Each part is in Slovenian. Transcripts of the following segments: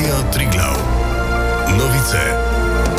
Radio Triglav. Novice.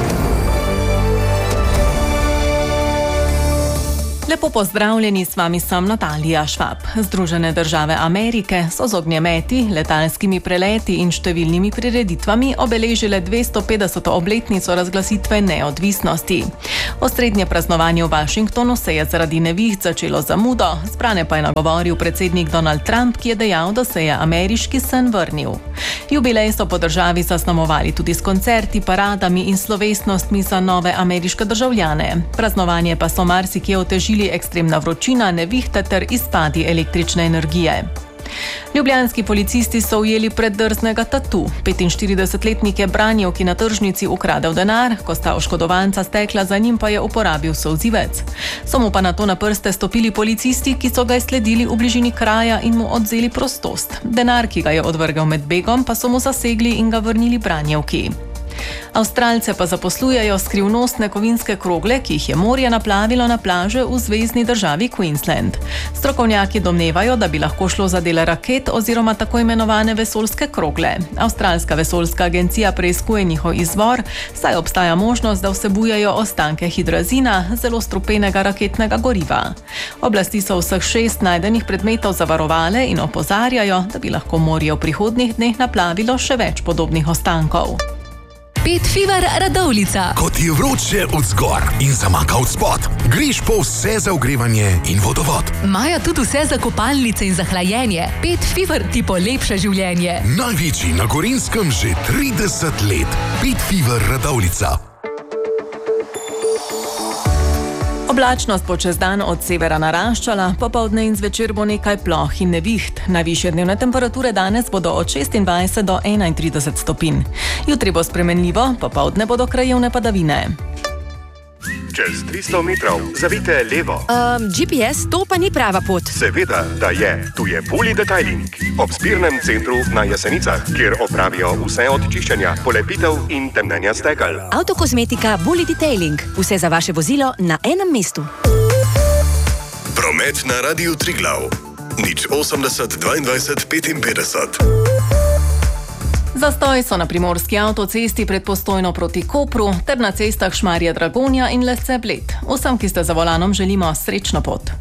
Lepo pozdravljeni, s vami sem Natalija Švab. Združene države Amerike so z ognjemeti, letalskimi preleti in številnimi prireditvami obeležile 250. obletnico razglasitve neodvisnosti. Osrednje praznovanje v Washingtonu se je zaradi neviht začelo zamudo, zbrane pa je nagovoril predsednik Donald Trump, ki je dejal, da se je ameriški sen vrnil. Jubilej so po državi zaznamovali tudi s koncerti, paradami in slovesnostmi za nove ameriške državljane. Praznovanje pa so marsikje otežili ekstremna vročina, nevihte ter izpadi električne energije. Ljubljanski policisti so ujeli preddrznega tatu. 45-letnik je branil, ki na tržnici ukradel denar, ko sta oškodovanca stekla za njim, pa je uporabil solzivec. So mu pa nato na prste stopili policisti, ki so ga izsledili v bližini kraja in mu odvzeli prostost. Denar, ki ga je odvrgel med begom, pa so mu zasegli in ga vrnili branjevki. Avstralce pa zaposlujejo skrivnostne kovinske krogle, ki jih je morje naplavilo na plaže v zvezni državi Queensland. Strokovnjaki domnevajo, da bi lahko šlo za dele raket oziroma tako imenovane vesoljske krogle. Avstralska vesoljska agencija preiskuje njihov izvor, saj obstaja možnost, da vsebujejo ostanke hidrazina, zelo strupenega raketnega goriva. Oblasti so vseh 6 najdenih predmetov zavarovale in opozarjajo, da bi lahko morje v prihodnjih dneh naplavilo še več podobnih ostankov. Pet Fever Radovljica. Ko ti je vroče od zgor in zamaka od spod, greš po vse za ogrevanje in vodovod. Imajo tudi vse za kopalnice in za hlajenje. Pet Fever ti polepša življenje. Največji na Gorenjskem že 30 let. Pet Fever Radovljica. Oblačnost bo čez dan od severa naraščala, popoldne in zvečer bo nekaj ploh in neviht. Najvišje dnevne temperature danes bodo od 26 do 31 stopinj. Jutri bo spremenljivo, popoldne bodo krajevne padavine. Čez 300 metrov zavijte levo. GPS, to pa ni prava pot. Seveda, da je. Tu je Bully Detailing. Ob zbirnem centru na Jesenicah, kjer opravijo vse od čiščenja, polepitev in temnenja stekel. Avtokozmetika Bully Detailing. Vse za vaše vozilo na enem mestu. Promet na Radiu Triglav. 080 22 55. Zastoj so na primorski avtocesti pred Postojno proti Kopru ter na cestah Šmarje-Dragonja in Lesce-Bled. Vsem, ki ste za volanom, želimo srečno pot.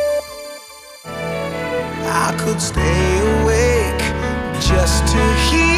I could stay awake just to hear